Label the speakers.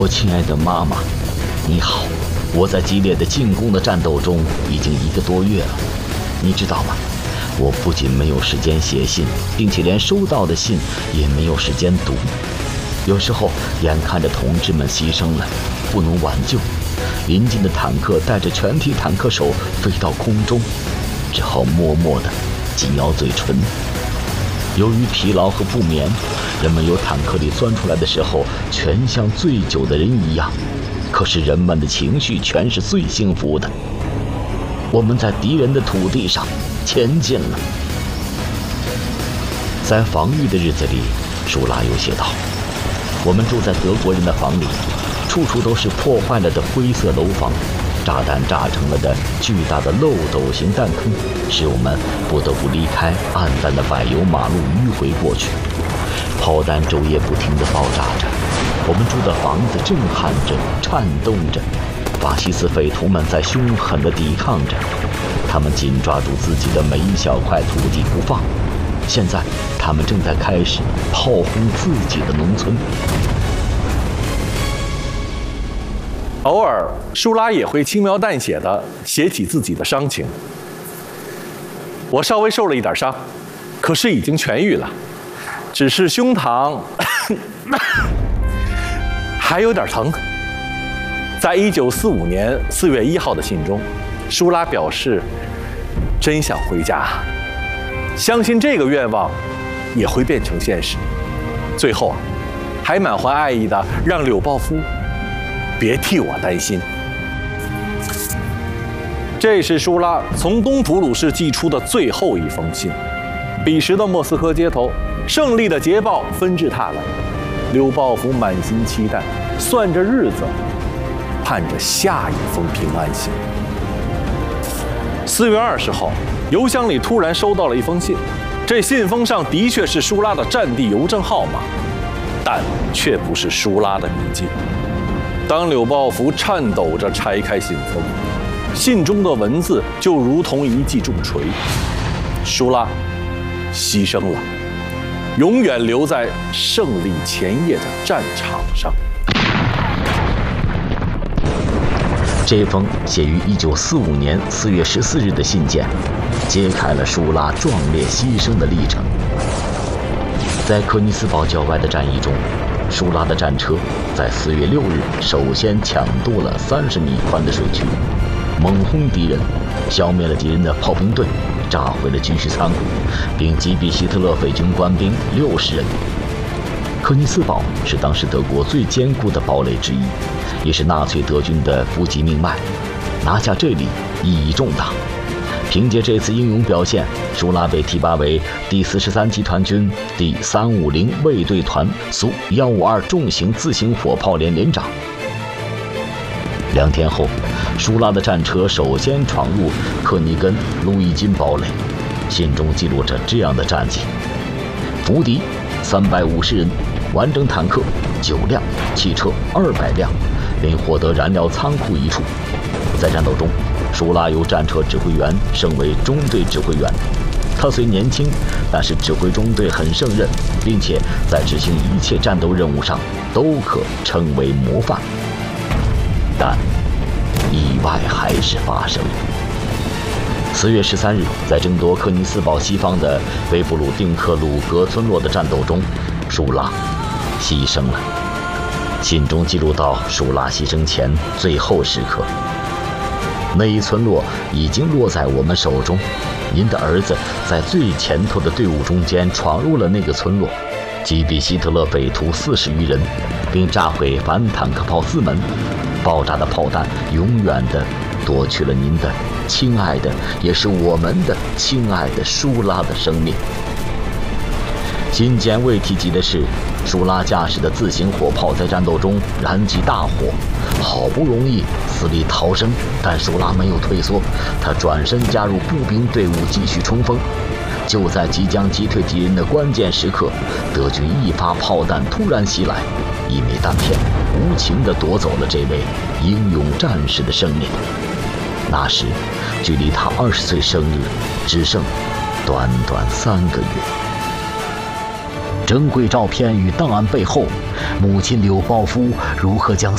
Speaker 1: 我亲爱的妈妈，你好，我在激烈的进攻的战斗中已经1个多月了，你知道吗？我不仅没有时间写信，并且连收到的信也没有时间读。有时候眼看着同志们牺牲了，不能挽救，临近的坦克带着全体坦克手飞到空中，只好默默地紧咬嘴唇。由于疲劳和不眠，人们由坦克里钻出来的时候，全像醉酒的人一样。可是人们的情绪全是最幸福的。我们在敌人的土地上前进了。在防御的日子里，舒拉又写道：我们住在德国人的房里，处处都是破坏了的灰色楼房，炸弹炸成了的巨大的漏斗形弹坑，使我们不得不离开暗淡的柏油马路迂回过去。炮弹昼夜不停地爆炸着，我们住的房子震撼着，颤动着。法西斯匪徒们在凶狠地抵抗着，他们紧抓住自己的每一小块土地不放。现在他们正在开始炮轰自己的农村。
Speaker 2: 偶尔，舒拉也会轻描淡写地写起自己的伤情。我稍微受了一点伤，可是已经痊愈了，只是胸膛还有点疼。在1945年4月1号的信中，舒拉表示真想回家，相信这个愿望也会变成现实。最后还满怀爱意地让柳鲍夫别替我担心。这是舒拉从东普鲁士寄出的最后一封信。彼时的莫斯科街头，胜利的捷报纷至沓来，柳鲍夫满心期待，算着日子，盼着下一封平安信。4月20号，邮箱里突然收到了一封信，这信封上的确是舒拉的战地邮政号码，但却不是舒拉的笔迹。当柳鲍夫颤抖着拆开信封，信中的文字就如同一记重锤：舒拉牺牲了，永远留在胜利前夜的战场上。
Speaker 1: 这封写于1945年4月14日的信件，揭开了舒拉壮烈牺牲的历程。在柯尼斯堡郊外的战役中，舒拉的战车在4月6日首先抢渡了30米宽的水渠，猛轰敌人，消灭了敌人的炮兵队，炸毁了军需仓库，并击毙希特勒匪军官兵60人。柯尼斯堡是当时德国最坚固的堡垒之一，也是纳粹德军的补给命脉，拿下这里意义重大。凭借这次英勇表现，舒拉被提拔为第43集团军第350卫队团苏152重型自行火炮连连长。2天后，舒拉的战车首先闯入克尼根路易金堡垒，信中记录着这样的战绩：伏敌350人，完整坦克9辆，汽车200辆，并获得燃料仓库1处。在战斗中，舒拉由战车指挥员升为中队指挥员。他虽年轻，但是指挥中队很胜任，并且在执行一切战斗任务上都可称为模范。但意外还是发生了。4月13日，在争夺柯尼斯堡西方的维布鲁定克鲁格村落的战斗中，舒拉牺牲了。信中记录到舒拉牺牲前最后时刻：那一村落已经落在我们手中，您的儿子在最前头的队伍中间闯入了那个村落，击毙希特勒匪徒40余人，并炸毁反坦克炮4门。爆炸的炮弹永远地夺去了您的亲爱的，也是我们的亲爱的舒拉的生命。信件未提及的是，舒拉驾驶的自行火炮在战斗中燃起大火，好不容易死里逃生，但舒拉没有退缩，他转身加入步兵队伍继续冲锋。就在即将击退敌人的关键时刻，德军一发炮弹突然袭来，一枚弹片无情地夺走了这位英勇战士的生命。那时距离他20岁生日只剩短短3个月。珍贵照片与档案背后，母亲柳鲍夫如何将